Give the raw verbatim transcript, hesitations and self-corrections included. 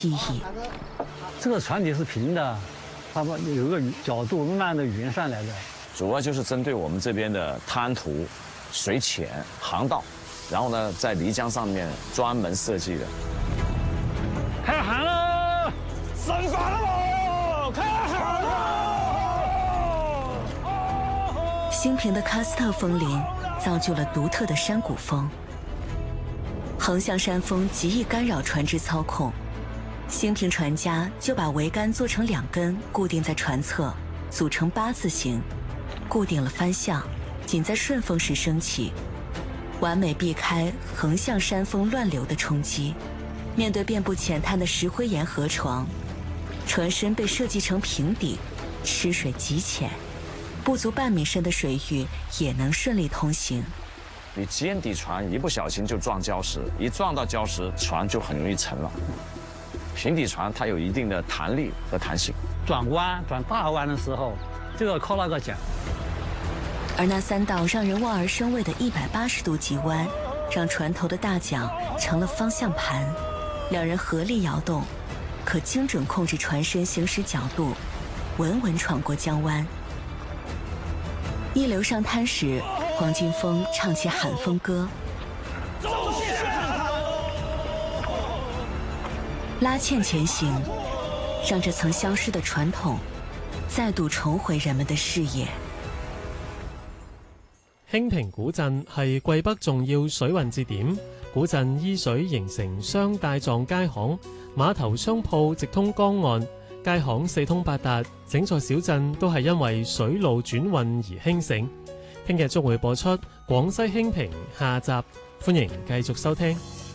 意义。 这个船体是平的，它们有一个角度慢慢的圆上来的。 主要就是针对我们这边的滩涂、水浅、航道，然后呢，在漓江上面专门设计的。 开航了， 升帆了，开航了！ 兴平的喀斯特风林造就了独特的山谷风，横向山峰极易干扰船只操控。兴平船家就把桅杆做成两根，固定在船侧，组成八字形，固定了帆向，仅在顺风时升起，完美避开横向山峰乱流的冲击。面对遍布浅滩的石灰岩河床，船身被设计成平底，吃水极浅，不足半米深的水域也能顺利通行。 你尖底船一不小心就撞礁石，一撞到礁石，船就很容易沉了。平底船它有一定的弹力和弹性， 转弯转大弯的时候就要靠那个桨。 而那三道让人望而生畏的一百八十度急弯，让船头的大桨成了方向盘，两人合力摇动，可精准控制船身行驶角度，稳稳闯过江湾。一流上滩时，黄金峰唱起喊风歌，拉纤前行，让这曾消失的传统再度重回人們的視野。 興平古鎮係桂北重要水運節點，古鎮依水形成雙帶狀街巷，碼頭商鋪直通江岸，街巷四通八達，整座小鎮都係因為水路轉運而興盛。聽日將會播出廣西興平下集，歡迎繼續收聽。